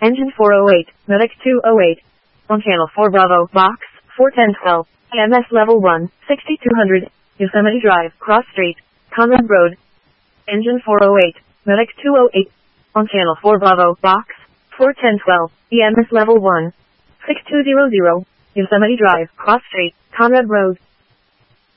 Engine 408, Medic 208. On channel 4 Bravo, box 41012. EMS level 1, 6200. Yosemite Drive, Cross Street, Conrad Road. Engine 408, Medic 208. On channel 4 Bravo, box 41012. EMS level 1, 6200. Yosemite Drive, Cross Street, Conrad Road.